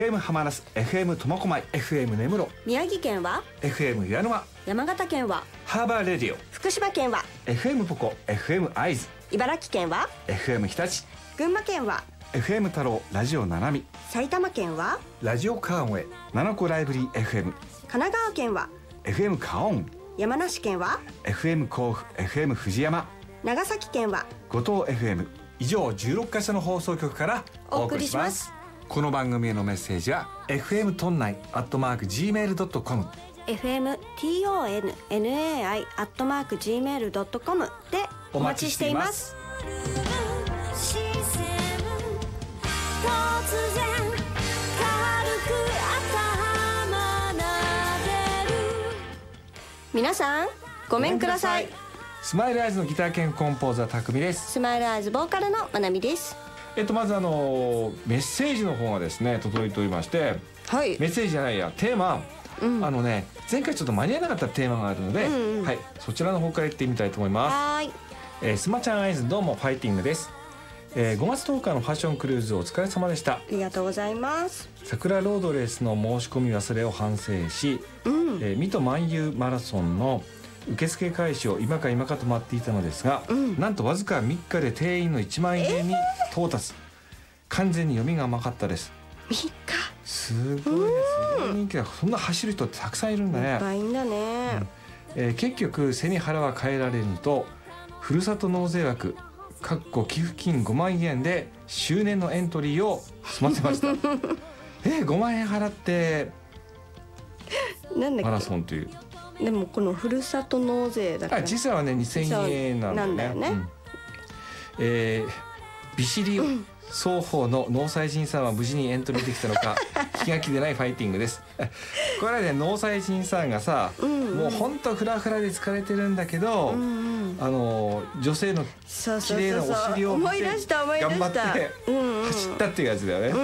FM 浜那須、FM 苫小牧、FM 根室、 宮城県は FM 岩沼、 山形県はハーバーレディオ、 福島県は FM ポコ、FM 会津、 茨城県は FM 日立、 群馬県は FM 太郎、ラジオななみ、 埼玉県はラジオ川越、七子ライブリー FM、 神奈川県は FM 花音、 山梨県は FM 甲府、FM 藤山、 長崎県は五島 FM、以上16カ所の放送局からお送りします。この番組へのメッセージは FM トンナイ@gmail.com、 fmtonnai@gmail.com でお待ちしています。皆さんごめんください。 スマイルアイズのギター兼コンポーザーたくみです。 スマイルアイズボーカルのまなみです。 まずメッセージの方がですね届いておりまして、 はい、 メッセージじゃないやテーマ、前回ちょっと間に合わなかったテーマがあるので、はい、そちらの方からいってみたいと思います。 はい、 スマちゃんアイズどうもファイティングです。5月10日のファッションクルーズお疲れ様でした。 ありがとうございます。 桜ロードレースの申し込み忘れを反省し、水戸万有マラソンの受付開始を今か今かと待っていたのですが、なんとわずか3日で定員の1万円に到達、完全に読みが甘かったです。 3日すごいです。人気だ。そんな走る人ってたくさんいるんだね。 いっぱいいんだね。 結局背に腹は変えられるとふるさと納税枠寄付金5万円で周年のエントリーを済ませました。5万円払ってなんだっけマラソンという。 でもこのふるさと納税だから実はね2000円なんだよね。ビシリ双方の農祭人さんは無事にエントリーできたのか気が気でないファイティングです。これはね農祭人さんがさ、もうほんとフラフラで疲れてるんだけど、女性の綺麗なお尻を見て頑張って走ったっていうやつだよね。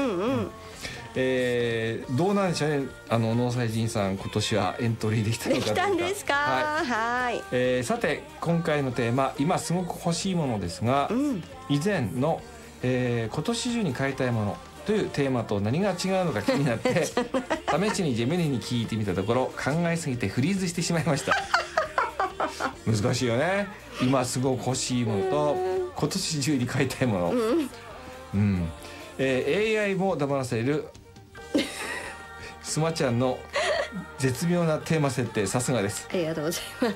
どうなんでしょうね、農祭人さん今年はエントリーできたのかどうか。 できたんですか。はい、 さて今回のテーマ今すごく欲しいものですが、以前の、今年中に買いたいものというテーマと何が違うのか気になって試しにジェミニに聞いてみたところ考えすぎてフリーズしてしまいました。難しいよね。今すごく欲しいものと今年中に買いたいもの、AI も黙らせるスマちゃんの絶妙なテーマ設定、さすがです。 ありがとうございます。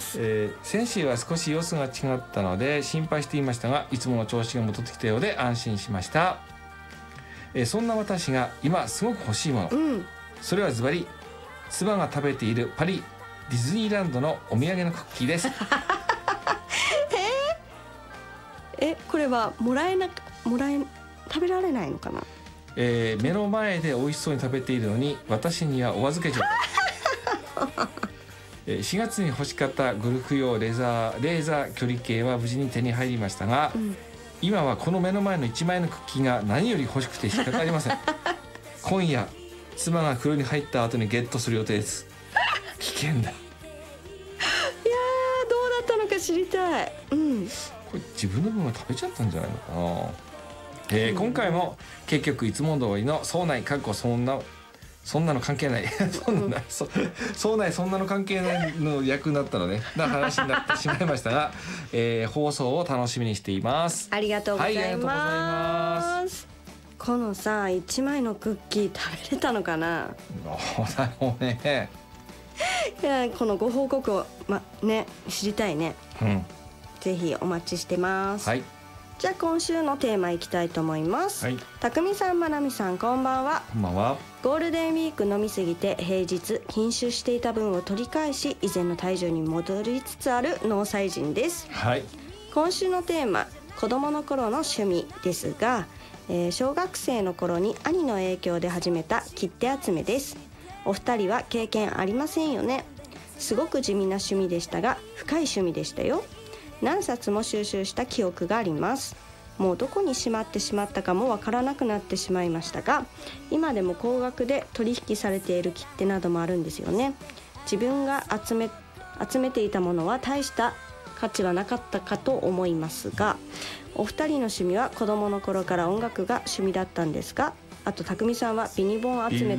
先週は少し様子が違ったので心配していましたが、いつもの調子が戻ってきたようで安心しました。そんな私が今すごく欲しいもの、それはズバリ妻が食べているパリディズニーランドのお土産のクッキーです。 これは食べられないのかな。 目の前で美味しそうに食べているのに私にはお預け状態。4月に欲しかったゴルフ用レーザー距離計は無事に手に入りましたが、今はこの目の前の1枚のクッキーが何より欲しくて仕方ありません。今夜妻が風呂に入った後にゲットする予定です。危険だ。いやどうだったのか知りたい。これ自分の分は食べちゃったんじゃないのかな。今回も結局いつも通りの総内そんなの関係ない総内そんなの関係ないの役になったのねな話になってしまいましたが、放送を楽しみにしています。 ありがとうございます。このさ1枚のクッキー食べれたのかな。 そうだよね。 いやこのご報告を知りたいね。ぜひお待ちしてます。じゃあ今週のテーマいきたいと思います。たくみさん、まなみさん、こんばんは。 こんばんは。 ゴールデンウィーク飲みすぎて平日禁酒していた分を取り返し以前の体重に戻りつつある農祭人です。今週のテーマ子供の頃の趣味ですが、小学生の頃に兄の影響で始めた切手集めです。お二人は経験ありませんよね。すごく地味な趣味でしたが深い趣味でしたよ。何冊も収集した記憶があります。もうどこにしまってしまったかもわからなくなってしまいましたが、今でも高額で取引されている切手などもあるんですよね。自分が集めていたものは大した価値はなかったかと思いますが、お二人の趣味は子供の頃から音楽が趣味だったんですか。あとたくみさんはビニボン集め